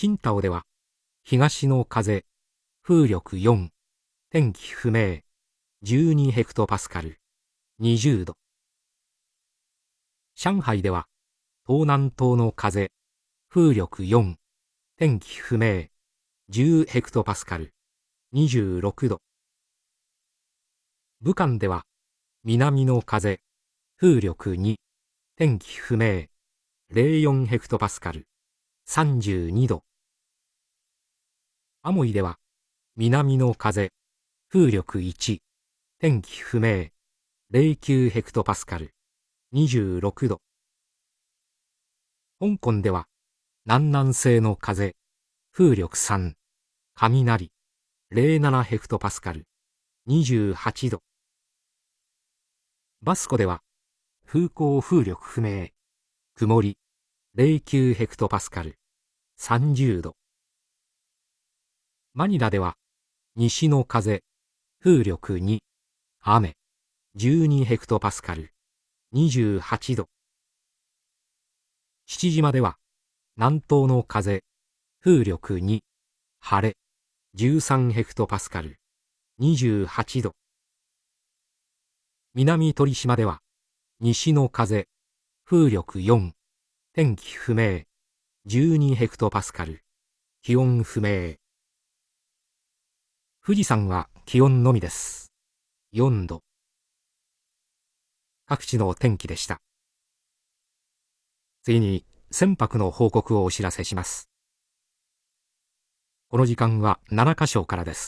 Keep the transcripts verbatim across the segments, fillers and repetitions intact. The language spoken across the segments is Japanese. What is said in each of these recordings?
青島では東の風、風力よん、天気不明、じゅうにヘクトパスカル、にじゅうど。上海では東南東の風、風力よん、天気不明、じゅうヘクトパスカル、にじゅうろくど。武漢では南の風、風力に、天気不明、ゼロよんヘクトパスカル、さんじゅうにど。アモイでは南の風、風力いち、天気不明、ゼロきゅうヘクトパスカル、にじゅうろくど。香港では南南西の風、風力さん、雷、ゼロななヘクトパスカル、にじゅうはちど。バスコでは風向風力不明、曇り、ゼロきゅうヘクトパスカル、さんじゅうど。マニラでは西の風、風力に、雨、じゅうにヘクトパスカル、にじゅうはちど。父島では南東の風、風力に、晴れ、じゅうさんヘクトパスカル、にじゅうはちど。南鳥島では西の風、風力よん、天気不明、じゅうにヘクトパスカル、気温不明。富士山は気温のみです。よんど。各地の天気でした。次に船舶の報告をお知らせします。この時間はななカ所からです。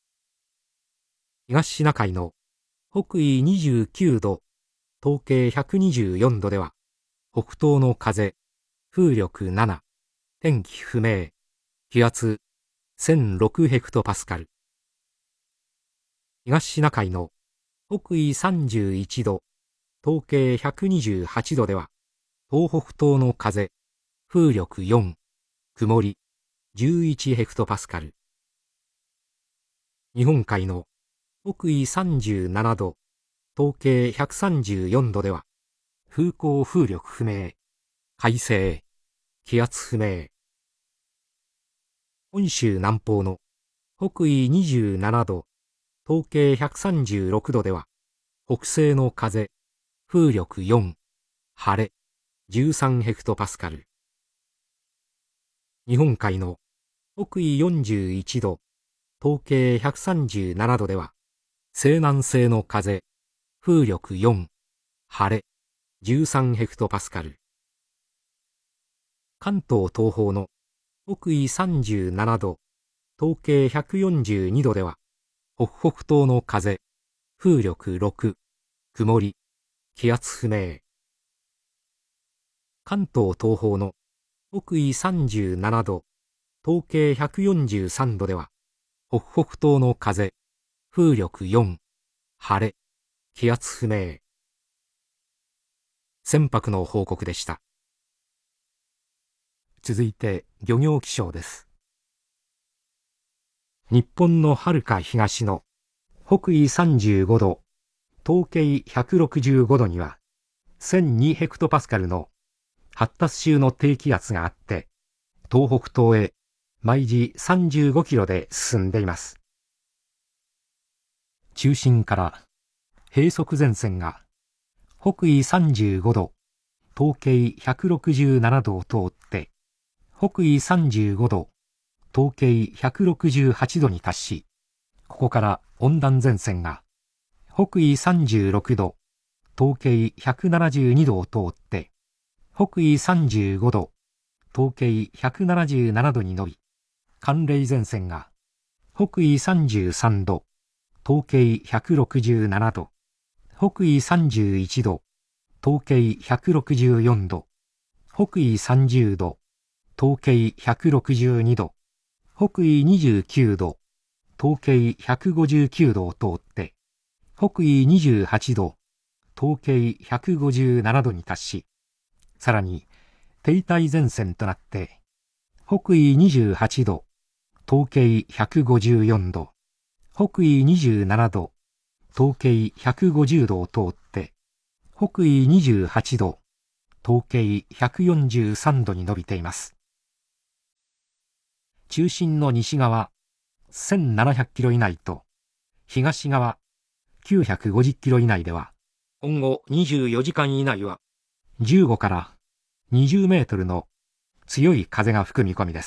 東シナ海の北緯にじゅうきゅうど、東経ひゃくにじゅうよんどでは、北東の風、風力なな、天気不明、気圧せんろくヘクトパスカル。東シナ海の北緯さんじゅういちど、東経ひゃくにじゅうはちどでは、東北東の風、風力よん、曇り、じゅういちヘクトパスカル。日本海の北緯さんじゅうななど、東経ひゃくさんじゅうよんどでは、風向風力不明、快晴、気圧不明。本州南方の北緯にじゅうななど、東経ひゃくさんじゅうろくどでは、北西の風、風力よん、晴れ、じゅうさんヘクトパスカル。日本海の北緯よんじゅういちど、東経ひゃくさんじゅうななどでは、西南西の風、風力よん、晴れ、じゅうさんヘクトパスカル。関東東方の北緯さんじゅうななど、東経ひゃくよんじゅうにどでは、北北東の風、風力ろく、曇り、気圧不明。関東東方の北緯さんじゅうななど、東経ひゃくよんじゅうさんどでは、北北東の風、風力よん、晴れ、気圧不明。船舶の報告でした。続いて漁業気象です。日本のはるか東の北緯さんじゅうごど、東経ひゃくろくじゅうごどにはせんにヘクトパスカルの発達中の低気圧があって、東北東へ毎時さんじゅうごキロで進んでいます。中心から閉塞前線が北緯さんじゅうごど、東経ひゃくろくじゅうななどを通って、北緯さんじゅうごど、東経ひゃくろくじゅうはちどに達し、ここから温暖前線が北緯さんじゅうろくど、東経ひゃくななじゅうにどを通って、北緯さんじゅうごど、東経ひゃくななじゅうななどに伸び、寒冷前線が北緯さんじゅうさんど、東経ひゃくろくじゅうななど、北緯さんじゅういちど、東経ひゃくろくじゅうよんど、北緯さんじゅうど、東経ひゃくろくじゅうにど、北緯にじゅうきゅうど、東経ひゃくごじゅうきゅうどを通って、北緯にじゅうはちど、東経ひゃくごじゅうななどに達し、さらに停滞前線となって、北緯にじゅうはちど、東経ひゃくごじゅうよんど、北緯にじゅうななど、東経ひゃくごじゅうどを通って、北緯にじゅうはちど、東経ひゃくよんじゅうさんどに伸びています。 中心の西側せんななひゃくキロ以内と東側きゅうひゃくごじゅっキロ以内では、今後にじゅうよじかん以内はじゅうごからにじゅうメートルの強い風が吹く見込みです。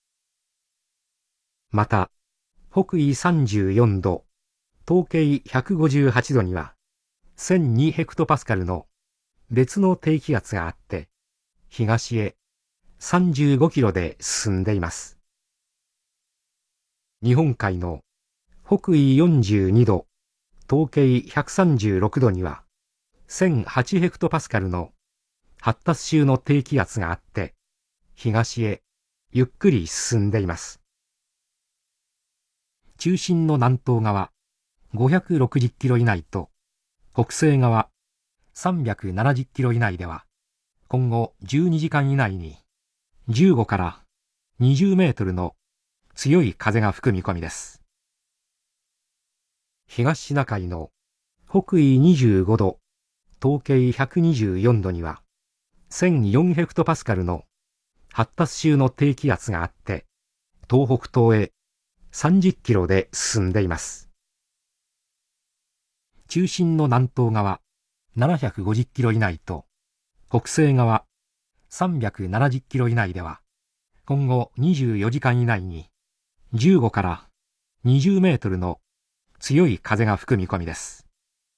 また、北緯さんじゅうよんど、東経ひゃくごじゅうはちどには、せんにヘクトパスカルの別の低気圧があって、東へさんじゅうごキロで進んでいます。日本海の北緯よんじゅうにど、東経ひゃくさんじゅうろくどには、せんはちヘクトパスカルの発達中の低気圧があって、東へゆっくり進んでいます。中心の南東側ごひゃくろくじゅっキロ以内と北西側さんびゃくななじゅっキロ以内では、今後じゅうにじかん以内にじゅうごからにじゅうメートルの強い風が吹く見込みです。東シナ海の北緯にじゅうごど、東経ひゃくにじゅうよんどには、せんよんヘクトパスカルの発達中の低気圧があって、東北東へさんじゅっキロで進んでいます。中心の南東側ななひゃくごじゅっキロ以内と、北西側さんびゃくななじゅっキロ以内では、今後にじゅうよじかん以内にじゅうごからにじゅうメートルの強い風が吹く見込みです。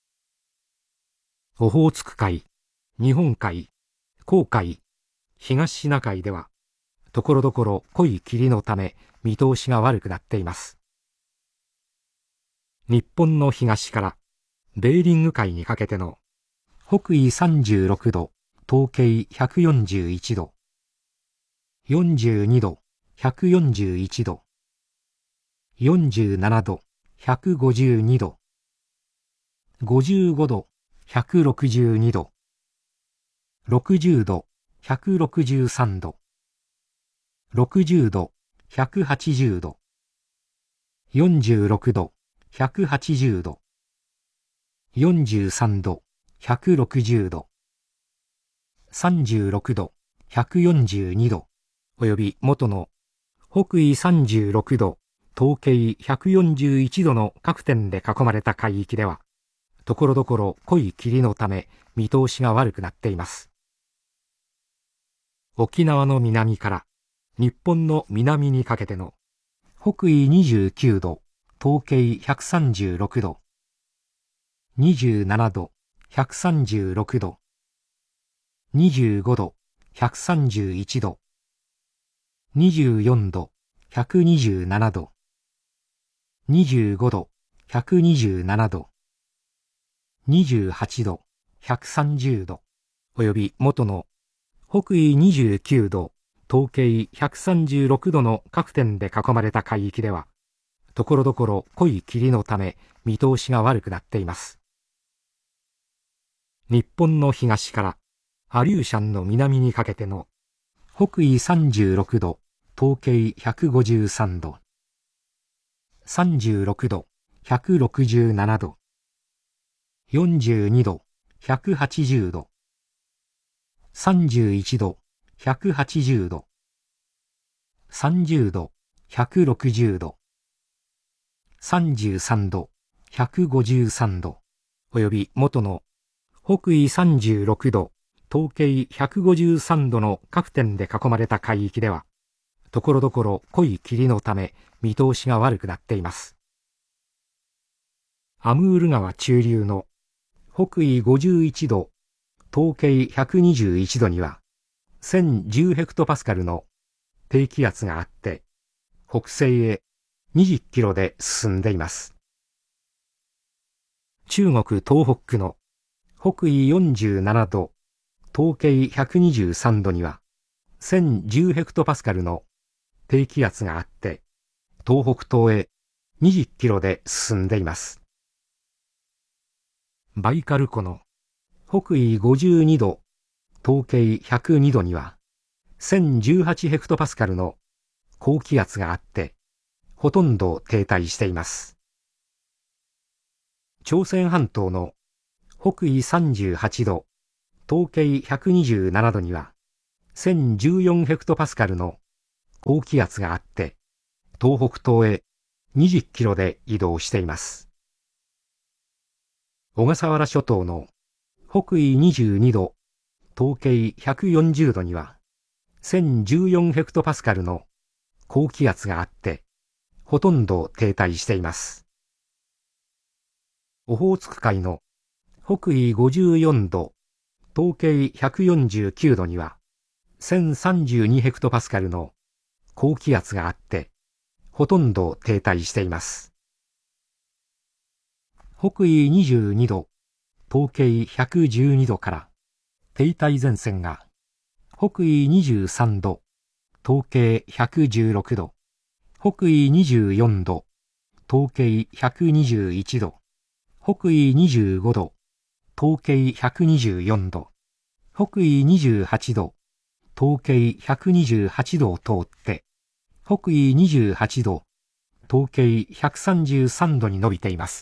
オホーツク海、日本海、黄海、東シナ海では、ところどころ濃い霧のため見通しが悪くなっています。日本の東からベーリング海にかけての北緯さんじゅうろくど、東経ひゃくよんじゅういちど、よんじゅうにど、ひゃくよんじゅういちど、よんじゅうななど、ひゃくごじゅうにど、ごじゅうごど、ひゃくろくじゅうにど、ろくじゅうど、ひゃくろくじゅうさんど、ろくじゅうど、ひゃくはちじゅうど、よんじゅうろくど、ひゃくはちじゅうど、よんじゅうさんど、ひゃくろくじゅうど、さんじゅうろくど、ひゃくよんじゅうにど、および元の北緯さんじゅうろくど、東経ひゃくよんじゅういちどの各点で囲まれた海域では、ところどころ濃い霧のため見通しが悪くなっています。沖縄の南から日本の南にかけての北緯にじゅうきゅうど、東経ひゃくさんじゅうろくど、にじゅうななど、ひゃくさんじゅうろくど、にじゅうごど、ひゃくさんじゅういちど、にじゅうよんど、ひゃくにじゅうななど、にじゅうごど、ひゃくにじゅうななど、にじゅうはちど、ひゃくさんじゅうど、および元の北緯にじゅうきゅうど、東経ひゃくさんじゅうろくどの各点で囲まれた海域では、ところどころ濃い霧のため見通しが悪くなっています。日本の東からアリューシャンの南にかけての北緯さんじゅうろくど、東経ひゃくごじゅうさんど、さんじゅうろくど、ひゃくろくじゅうななど、よんじゅうにど、ひゃくはちじゅうど、さんじゅういちど、ひゃくはちじゅうど、さんじゅうど、ひゃくろくじゅうど、さんじゅうさんど、ひゃくごじゅうさんど、および元の北緯さんじゅうろくど、東経ひゃくごじゅうさんどの各点で囲まれた海域では、ところどころ濃い霧のため見通しが悪くなっています。アムール川中流の北緯ごじゅういちど、東経ひゃくにじゅういちどには、せんじゅうヘクトパスカルの低気圧があって、北西へにじゅっキロで進んでいます。中国東北区の北緯よんじゅうななど、東経ひゃくにじゅうさんどには、せんじゅうヘクトパスカルの低気圧があって、東北東へにじゅっキロで進んでいます。バイカル湖の北緯ごじゅうにど、東経ひゃくにどには、せんじゅうはちヘクトパスカルの高気圧があって、ほとんど停滞しています。朝鮮半島の北緯さんじゅうはちど、東経ひゃくにじゅうななどには、せんじゅうよんヘクトパスカルの高気圧があって、 東北東へにじゅっキロで移動しています。小笠原諸島の北緯にじゅうにど、東経ひゃくよんじゅうどには、せんじゅうよんヘクトパスカルの高気圧があって、ほとんど停滞しています。オホーツク海の北緯ごじゅうよんど、東経ひゃくよんじゅうきゅうどには、せんさんじゅうにヘクトパスカルの高気圧があって、ほとんど停滞しています。北緯にじゅうにど、東経ひゃくじゅうにどから停滞前線が北緯にじゅうさんど、東経ひゃくじゅうろくど、北緯にじゅうよんど、東経ひゃくにじゅういちど、北緯にじゅうごど、東経ひゃくにじゅうよんど、北緯にじゅうはちど、東経ひゃくにじゅうはちどを通って、北緯にじゅうはちど、東経ひゃくさんじゅうさんどに伸びています。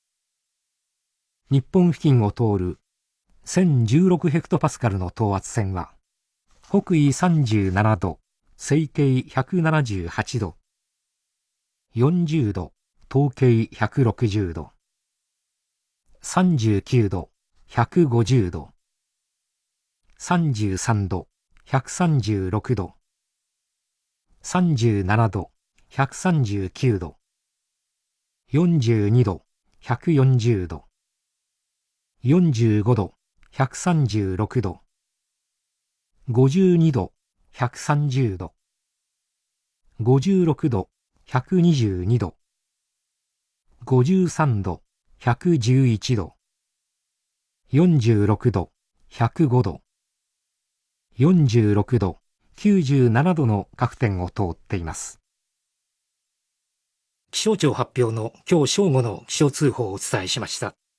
日本付近を通るせんじゅうろくヘクトパスカルの等圧線は、北緯さんじゅうななど、西経ひゃくななじゅうはちど、よんじゅうど、東経ひゃくろくじゅうど、さんじゅうきゅうど、ひゃくごじゅうど、さんじゅうさんど、ひゃくさんじゅうろくど、さんじゅうななど、ひゃくさんじゅうきゅうど、よんじゅうにど、ひゃくよんじゅうど、よんじゅうごど、ひゃくさんじゅうろくど、ごじゅうにど、ひゃくさんじゅうど、ごじゅうろくど、ひゃくにじゅうにど、ごじゅうさんど、ひゃくじゅういちど、よんじゅうろくど、ひゃくごど、よんじゅうろくど、きゅうじゅうななどの各点を通っています。気象庁発表の今日正午の気象通報をお伝えしました。